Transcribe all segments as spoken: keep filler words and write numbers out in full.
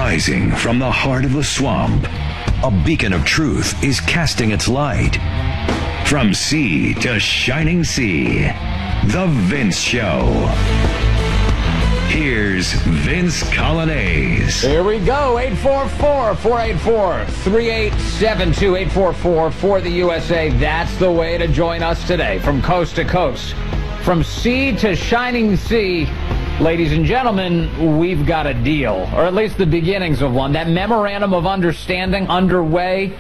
Rising from the heart of the swamp, a beacon of truth is casting its light. From sea to shining sea, The Vince Show. Here's Vince Coglianese. Here we go. eight four four, four eight four, three eight seven two. eight four four for the U S A. That's the way to join us today. From coast to coast, from sea to shining sea. Ladies and gentlemen, we've got a deal, or at least the beginnings of one. That memorandum of understanding underway,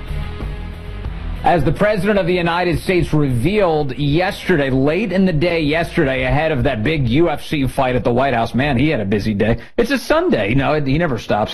as the President of the United States revealed yesterday, late in the day yesterday, ahead of that big U F C fight at the White House. Man, he had a busy day. It's a Sunday. No, he never stops.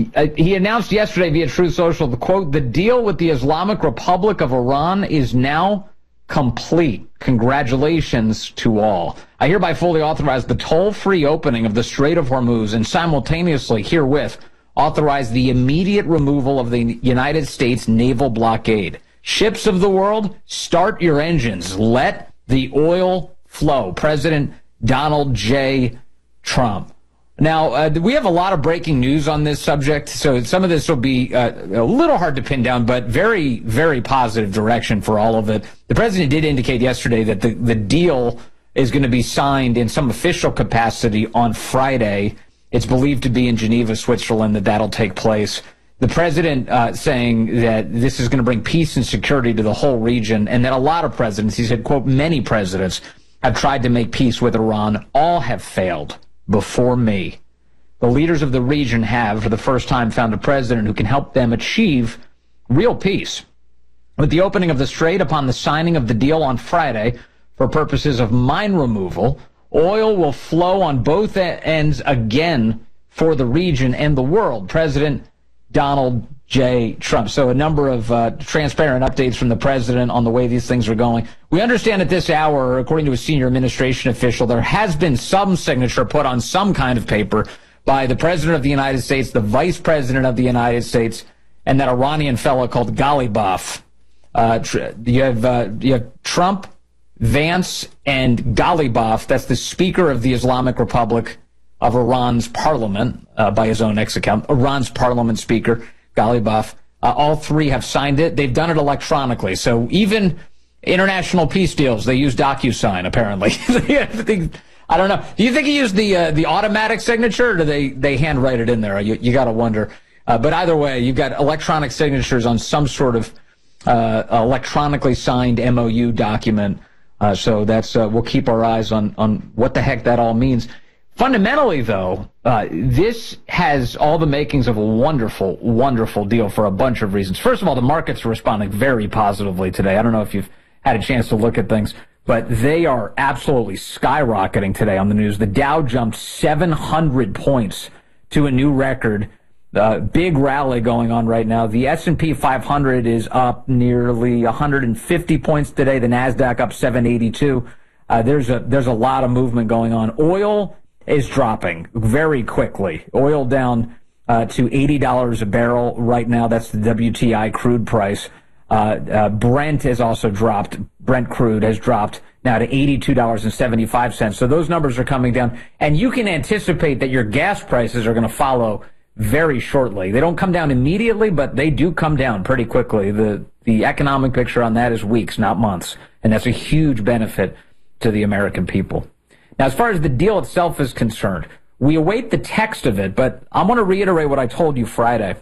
He announced yesterday via Truth Social, the quote, "The deal with the Islamic Republic of Iran is now complete. Congratulations to all. I hereby fully authorize the toll-free opening of the Strait of Hormuz and simultaneously herewith authorize the immediate removal of the United States naval blockade. Ships of the world, start your engines. Let the oil flow." President Donald J. Trump. Now, uh, we have a lot of breaking news on this subject, so some of this will be uh, a little hard to pin down, but very, very positive direction for all of it. The president did indicate yesterday that the, the deal is going to be signed in some official capacity on Friday. It's believed to be in Geneva, Switzerland, that that'll take place. The president uh, saying that this is going to bring peace and security to the whole region, and that a lot of presidents, he said, quote, "Many presidents have tried to make peace with Iran. All have failed before me. The leaders of the region have, for the first time, found a president who can help them achieve real peace." With the opening of the strait upon the signing of the deal on Friday for purposes of mine removal, oil will flow on both ends again for the region and the world. President Donald J. Trump. So a number of uh, transparent updates from the president on the way these things are going. We understand at this hour, according to a senior administration official, there has been some signature put on some kind of paper by the President of the United States, the Vice President of the United States, and that Iranian fellow called Ghalibaf. Uh, you have uh, you have Trump, Vance, and Ghalibaf. That's the Speaker of the Islamic Republic of Iran's parliament, uh, by his own X account. Iran's parliament speaker, Ghalibaf. Uh, all three have signed it. They've done it electronically. So even international peace deals, they use DocuSign, apparently. I don't know. Do you think he used the uh, the automatic signature, or do they, they handwrite it in there? You, you got to wonder. Uh, but either way, you've got electronic signatures on some sort of uh, electronically signed M O U document. Uh, so that's uh, we'll keep our eyes on, on what the heck that all means. Fundamentally, though, uh, this has all the makings of a wonderful, wonderful deal for a bunch of reasons. First of all, the markets are responding very positively today. I don't know if you've had a chance to look at things, but they are absolutely skyrocketing today on the news. The Dow jumped seven hundred points to a new record. Uh, big rally going on right now. The S and P five hundred is up nearly one hundred fifty points today. The NASDAQ up seven eighty-two. Uh, there's a there's a lot of movement going on. Oil is dropping very quickly. Oil down uh, to eighty dollars a barrel right now. That's the W T I crude price. Uh, uh, Brent has also dropped. Brent crude has dropped now to eighty-two dollars and seventy-five cents. So those numbers are coming down. And you can anticipate that your gas prices are going to follow very shortly. They don't come down immediately, but they do come down pretty quickly. The, the economic picture on that is weeks, not months. And that's a huge benefit to the American people. Now, as far as the deal itself is concerned, we await the text of it, but I want to reiterate what I told you Friday.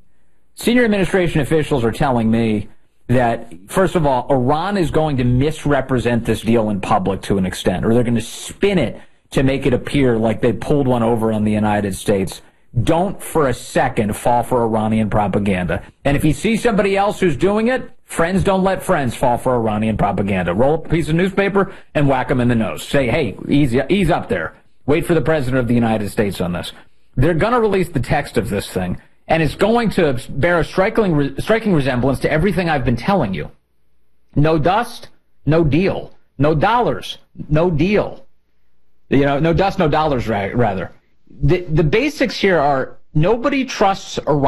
Senior administration officials are telling me that, first of all, Iran is going to misrepresent this deal in public to an extent, or they're going to spin it to make it appear like they pulled one over on the United States. Don't for a second fall for Iranian propaganda. And if you see somebody else who's doing it, friends don't let friends fall for Iranian propaganda. Roll up a piece of newspaper and whack them in the nose. Say, hey, ease, ease up there. Wait for the President of the United States on this. They're going to release the text of this thing, and it's going to bear a striking, striking resemblance to everything I've been telling you. No dust, no deal. No dollars, no deal. You know, no dust, no dollars, rather. The, the basics here are nobody trusts Iran.